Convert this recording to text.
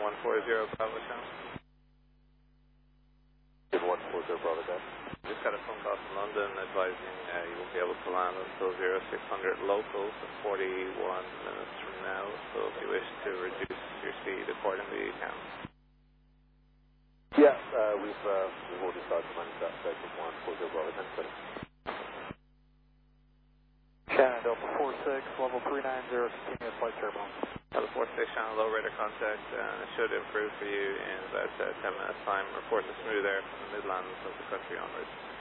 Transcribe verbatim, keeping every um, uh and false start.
one four zero Bravo Channel. one four zero Bravo Channel. Just got a phone call from London advising uh, you won't be able to land until zero six hundred local, so forty-one minutes from now. So if you wish to reduce your speed accordingly, you can. Yeah, uh, we've, uh, we've already started to manage that, so from one four zero Bravo Channel. Shannon, Delta four six, level three nine zero, continuous flight turbulence. Delta four six, Channel, low radar contact, and it should improve for you in about uh, ten minutes time. Report to smooth air from the Midlands of the country onwards.